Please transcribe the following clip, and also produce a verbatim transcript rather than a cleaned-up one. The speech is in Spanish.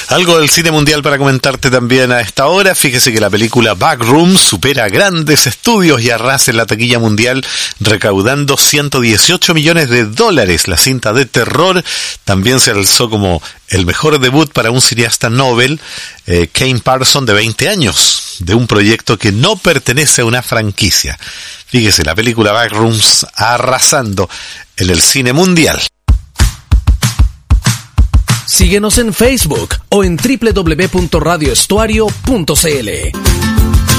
Algo del cine mundial para comentarte también a esta hora. Fíjese que la película Backrooms supera grandes estudios y arrasa en la taquilla mundial, recaudando ciento dieciocho millones de dólares. La cinta de terror también se alzó como el mejor debut para un cineasta Nobel, eh, Kane Parson, de veinte años, de un proyecto que no pertenece a una franquicia. Fíjese, la película Backrooms arrasando en el cine mundial. Síguenos en Facebook o en doble u doble u doble u punto radio estuario punto c l.